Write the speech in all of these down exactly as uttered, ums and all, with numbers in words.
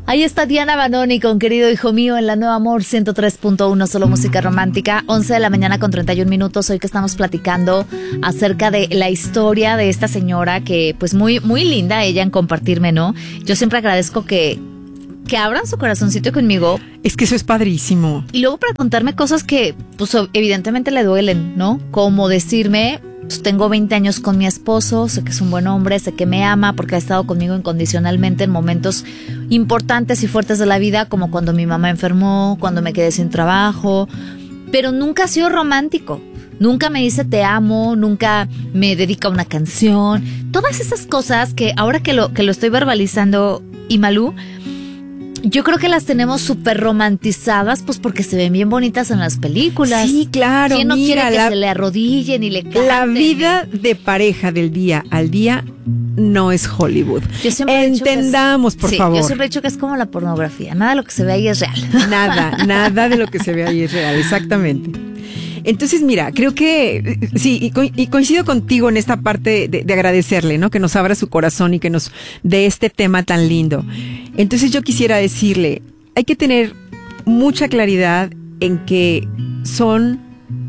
Ahí está Diana Banoni con Querido Hijo Mío en la Nueva Amor ciento tres punto uno, solo música romántica, once de la mañana con treinta y un minutos. Hoy que estamos platicando acerca de la historia de esta señora que pues muy, muy linda ella en compartirme, ¿no? Yo siempre agradezco que, que abran su corazoncito conmigo. Es que eso es padrísimo. Y luego para contarme cosas que pues evidentemente le duelen, ¿no? Como decirme... Pues tengo veinte años con mi esposo, sé que es un buen hombre, sé que me ama porque ha estado conmigo incondicionalmente en momentos importantes y fuertes de la vida, como cuando mi mamá enfermó, cuando me quedé sin trabajo, pero nunca ha sido romántico. Nunca me dice te amo, nunca me dedica una canción. Todas esas cosas que ahora que lo, que lo estoy verbalizando, Imalú, yo creo que las tenemos súper romantizadas, pues porque se ven bien bonitas en las películas. Sí, claro. ¿Quién no mira, quiere que la, se le arrodillen y le canten? La vida de pareja del día al día no es Hollywood. Yo siempre Entendamos, es, por sí, favor. Yo siempre he dicho que es como la pornografía. Nada de lo que se ve ahí es real. Nada, nada de lo que se ve ahí es real, exactamente. Entonces, mira, creo que sí, y, co- y coincido contigo en esta parte de, de agradecerle, ¿no? Que nos abra su corazón y que nos dé este tema tan lindo. Entonces yo quisiera decirle, hay que tener mucha claridad en que son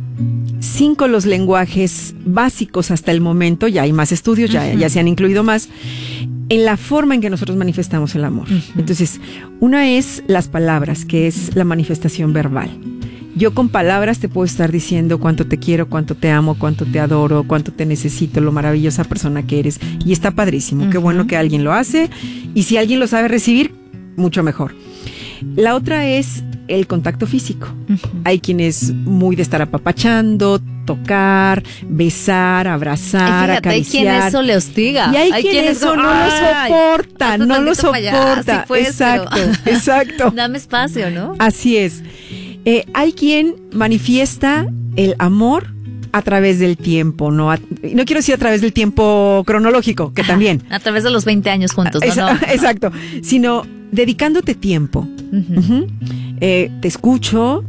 cinco los lenguajes básicos hasta el momento, ya hay más estudios, ya, uh-huh. ya se han incluido más, en la forma en que nosotros manifestamos el amor. Uh-huh. Entonces, una es las palabras, que es la manifestación verbal. Yo con palabras te puedo estar diciendo cuánto te quiero, cuánto te amo, cuánto te adoro, cuánto te necesito, lo maravillosa persona que eres. Y está padrísimo. Uh-huh. Qué bueno que alguien lo hace. Y si alguien lo sabe recibir, mucho mejor. La otra es el contacto físico. Uh-huh. Hay quienes muy de estar apapachando, tocar, besar, abrazar, fíjate, acariciar. Hay quien eso le hostiga. Y hay, hay quien quienes eso go- no lo soporta, no lo soporta. Sí, pues, exacto, pero... exacto. Dame espacio, ¿no? Así es. Eh, hay quien manifiesta el amor a través del tiempo, no a, no quiero decir a través del tiempo cronológico, que también. A través de los veinte años juntos, ¿no? Esa, no. Exacto, sino dedicándote tiempo. Uh-huh. Uh-huh. Eh, te escucho,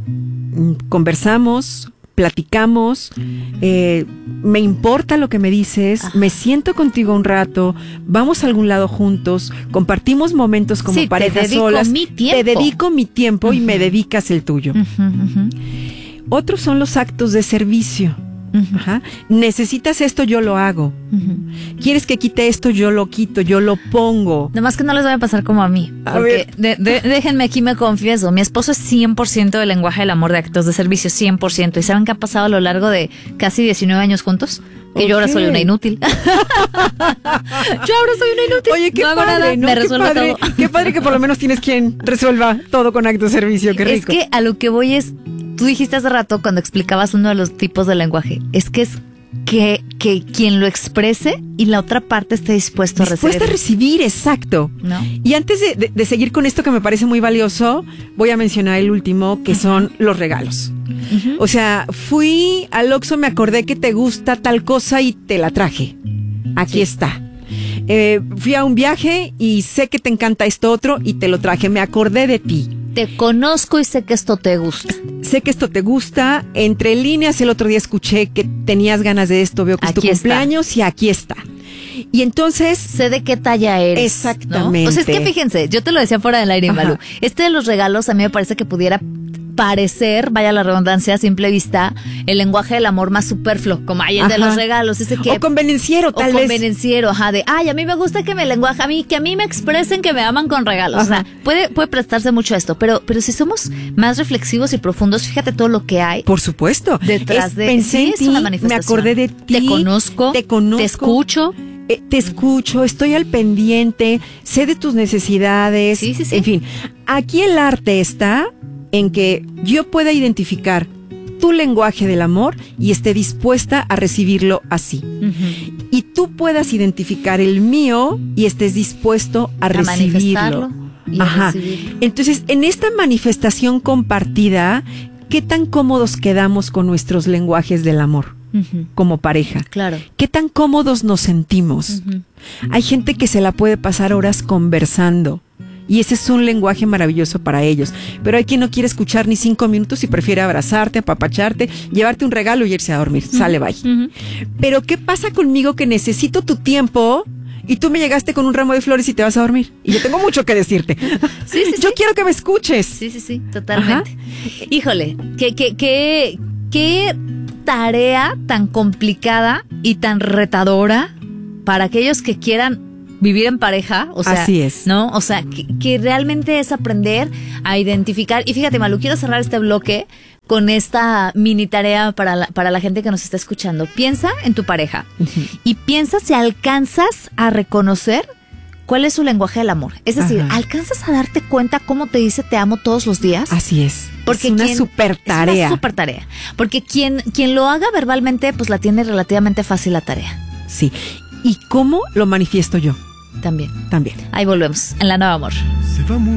conversamos, platicamos, eh, me importa lo que me dices, Ajá. me siento contigo un rato, vamos a algún lado juntos, compartimos momentos como sí, parejas te dedico solas, mi tiempo. te dedico mi tiempo uh-huh. y me dedicas el tuyo. Uh-huh, uh-huh. Otros son los actos de servicio. Uh-huh. Ajá. Necesitas esto, yo lo hago. Uh-huh. Quieres que quite esto, yo lo quito, yo lo pongo. Nada más que no les va a pasar como a mí. A porque de, de, déjenme aquí me confieso. Mi esposo es cien por ciento del lenguaje del amor de actos de servicio, cien por ciento. ¿Y saben qué ha pasado a lo largo de casi diecinueve años juntos? Que okay. yo ahora soy una inútil. Yo ahora soy una inútil. Oye, qué no padre, hago nada, ¿no? me Qué resuelve padre, todo. Qué padre que por lo menos tienes quien resuelva todo con actos de servicio, qué rico. Es que a lo que voy es, tú dijiste hace rato cuando explicabas uno de los tipos de lenguaje, es que es que, que quien lo exprese y la otra parte esté dispuesto a recibir. Dispuesto a recibir, exacto. ¿No? Y antes de, de, de seguir con esto que me parece muy valioso, voy a mencionar el último, que uh-huh. son los regalos. Uh-huh. O sea, fui al Oxxo, me acordé que te gusta tal cosa y te la traje. Aquí sí. está. Eh, fui a un viaje y sé que te encanta esto otro y te lo traje. Me acordé de ti. Te conozco y sé que esto te gusta. Sé que esto te gusta. Entre líneas el otro día escuché que tenías ganas de esto. Veo que aquí es tu cumpleaños está. y aquí está. Y entonces... sé de qué talla eres. Exactamente. ¿no? O sea, es que fíjense, yo te lo decía fuera del aire, Malú. Este de los regalos a mí me parece que pudiera parecer, vaya la redundancia, a simple vista, el lenguaje del amor más superfluo, como hay el ajá. de los regalos, ese que... O convenenciero, tal o vez. O convenenciero, ajá, de, ay, a mí me gusta que me lenguaje, a mí, que a mí me expresen que me aman con regalos. Ajá. O sea, puede, puede prestarse mucho a esto, pero, pero si somos más reflexivos y profundos, fíjate todo lo que hay. Por supuesto. Detrás es, de... Pensé sí, en es ti, una manifestación. Me acordé de ti. Te conozco. Te conozco. Te escucho. Eh, te escucho, estoy al pendiente, sé de tus necesidades. Sí, sí, sí. En fin, aquí el arte está en que yo pueda identificar tu lenguaje del amor y esté dispuesta a recibirlo así. Uh-huh. Y tú puedas identificar el mío y estés dispuesto a, a recibirlo. Y Ajá. A recibirlo. Entonces, en esta manifestación compartida, ¿qué tan cómodos quedamos con nuestros lenguajes del amor? Uh-huh. Como pareja. Claro. ¿Qué tan cómodos nos sentimos? Uh-huh. Hay gente que se la puede pasar horas conversando. Y ese es un lenguaje maravilloso para ellos. Pero hay quien no quiere escuchar ni cinco minutos y prefiere abrazarte, apapacharte, llevarte un regalo y irse a dormir. Uh-huh. Sale, bye. Uh-huh. Pero ¿qué pasa conmigo que necesito tu tiempo y tú me llegaste con un ramo de flores y te vas a dormir. Y yo tengo mucho que decirte. Sí, sí, yo sí. quiero que me escuches. Sí, sí, sí, totalmente. Ajá. Híjole, qué, qué, qué, qué tarea tan complicada y tan retadora para aquellos que quieran vivir en pareja, o sea, así es. ¿no? O sea, que, que realmente es aprender a identificar. Y fíjate, Malu, quiero cerrar este bloque con esta mini tarea para la, para la gente que nos está escuchando. Piensa en tu pareja uh-huh. y piensa si alcanzas a reconocer cuál es su lenguaje del amor. Es decir, Ajá. ¿alcanzas a darte cuenta cómo te dice te amo todos los días? Así es. Porque es una quien, super tarea. Es una super tarea. Porque quien, quien lo haga verbalmente, pues la tiene relativamente fácil la tarea. Sí. ¿Y cómo lo manifiesto yo? También. También. Ahí volvemos, en La Nueva Amor. Se va muy